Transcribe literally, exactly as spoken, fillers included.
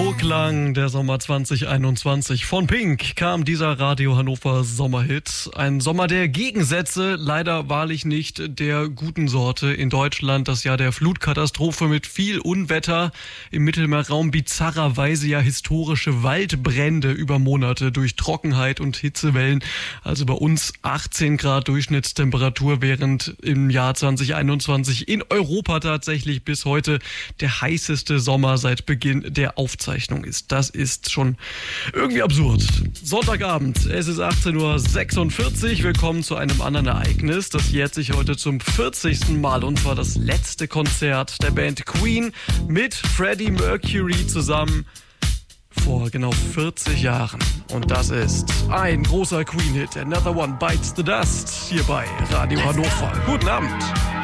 So klang der Sommer zwanzig einundzwanzig. Von Pink kam dieser Radio Hannover Sommerhit. Ein Sommer der Gegensätze, leider wahrlich nicht der guten Sorte. In Deutschland das Jahr der Flutkatastrophe mit viel Unwetter. Im Mittelmeerraum bizarrerweise ja historische Waldbrände über Monate durch Trockenheit und Hitzewellen. Also bei uns achtzehn Grad Durchschnittstemperatur, während im Jahr zwanzig einundzwanzig in Europa tatsächlich bis heute der heißeste Sommer seit Beginn der Aufzeichnung ist. Das ist schon irgendwie absurd. Sonntagabend, es ist achtzehn Uhr sechsundvierzig. Willkommen zu einem anderen Ereignis. Das jährt sich heute zum vierzigsten Mal und zwar das letzte Konzert der Band Queen mit Freddie Mercury zusammen vor genau vierzig Jahren. Und das ist ein großer Queen-Hit. Another One Bites the Dust hier bei Radio Hannover. Guten Abend.